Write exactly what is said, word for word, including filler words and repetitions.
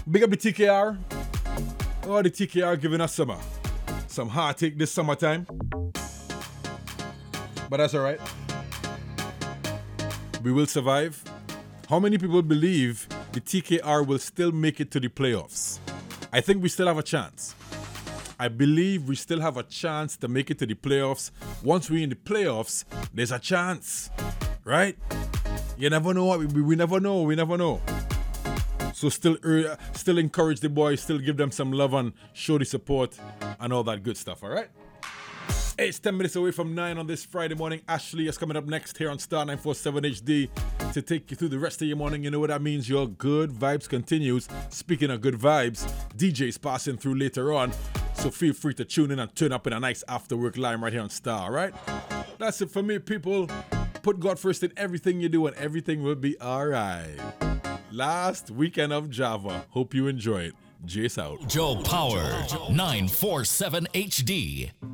Big up the T K R. Oh, the T K R giving us some, uh, some heartache this summertime. But that's all right. We will survive. How many people believe the T K R will still make it to the playoffs? I think we still have a chance. I believe we still have a chance to make it to the playoffs. Once we're in the playoffs, there's a chance, right? You never know. We, we never know. We never know. So still, uh, still encourage the boys. Still give them some love and show the support and all that good stuff. All right. Hey, it's ten minutes away from nine on this Friday morning. Ashley is coming up next here on Star nine forty-seven H D to take you through the rest of your morning. You know what that means. Your good vibes continues. Speaking of good vibes, D J's passing through later on. So feel free to tune in and turn up in a nice after work line right here on Star, right? That's it for me, people. Put God first in everything you do and everything will be all right. Last weekend of Java. Hope you enjoy it. Jace out. Joe Power, nine forty-seven H D.